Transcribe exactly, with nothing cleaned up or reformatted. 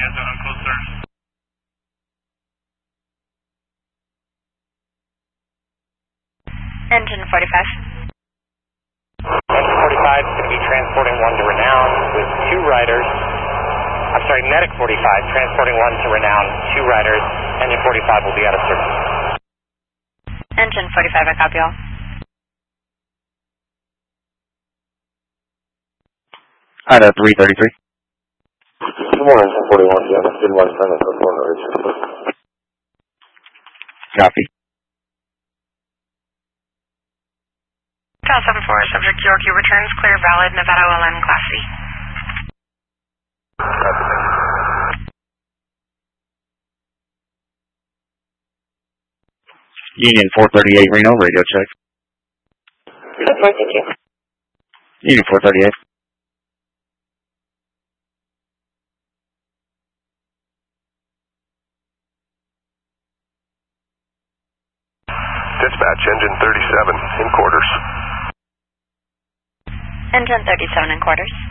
has an unclosed search. Engine forty-five. Engine forty-five is going to be transporting one to Renown with two riders. I'm sorry, Medic forty-five transporting one to Renown, two riders. Engine forty-five will be out of service. Engine forty-five, I copy all. I had a three thirty-three. Good morning, Engine forty-one. Yeah, that's good one. Send us a phone number. Copy. Cal seven four, subject Yorkie returns clear, valid, Nevada O L N, Class C. Union four thirty-eight Reno, radio check. Good morning, thank you. Union four thirty-eight. Dispatch, engine thirty-seven, in quarters. Engine thirty-seven in quarters.